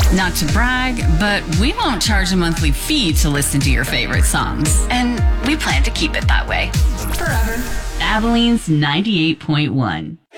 Not to brag, but we won't charge a monthly fee to listen to your favorite songs. And we plan to keep it that way. Forever. Abilene's 98.1.